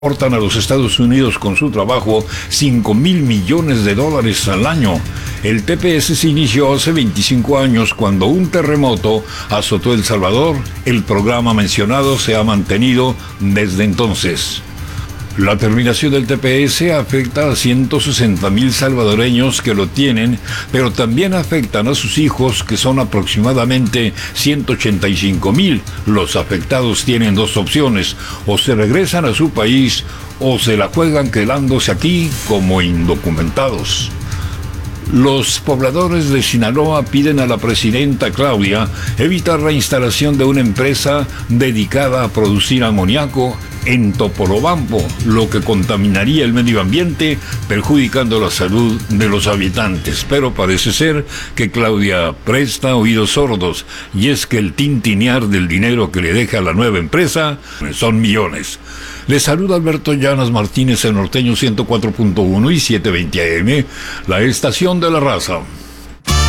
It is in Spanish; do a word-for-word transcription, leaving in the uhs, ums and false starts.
Aportan a los Estados Unidos con su trabajo cinco mil millones de dólares al año. El T P S se inició hace veinticinco años cuando un terremoto azotó El Salvador. El programa mencionado se ha mantenido desde entonces. La terminación del T P S afecta a ciento sesenta mil salvadoreños que lo tienen, pero también afectan a sus hijos, que son aproximadamente ciento ochenta y cinco mil. Los afectados tienen dos opciones: o se regresan a su país o se la juegan quedándose aquí como indocumentados. Los pobladores de Sinaloa piden a la presidenta Claudia evitar la instalación de una empresa dedicada a producir amoníaco en Topolobampo, lo que contaminaría el medio ambiente, perjudicando la salud de los habitantes. Pero parece ser que Claudia presta oídos sordos, y es que el tintinear del dinero que le deja la nueva empresa son millones. Les saluda Alberto Llanas Martínez en Norteño ciento cuatro punto uno y setecientos veinte A M, la estación de la raza.